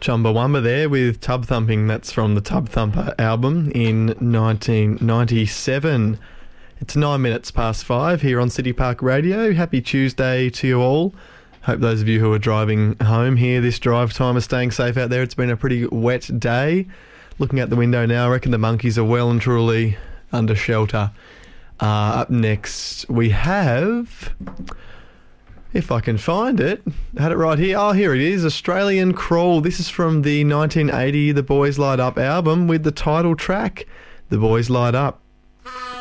Chumbawamba there with Tub Thumping. That's from the Tub Thumper album in 1997. It's 9 minutes past 5 here on City Park Radio. Happy Tuesday to you all. Hope those of you who are driving home here this drive time are staying safe out there. It's been a pretty wet day. Looking out the window now, I reckon the monkeys are well and truly under shelter. Up next, we have... If I can find it. I had it right here. Oh, here it is. Australian Crawl. This is from the 1980 The Boys Light Up album with the title track, The Boys Light Up.